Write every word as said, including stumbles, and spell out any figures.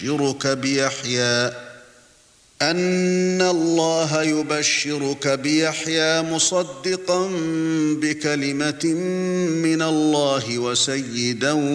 يبشرك بيحيى أن الله يبشرك بيحيى مصدقا بكلمة من الله وسيدا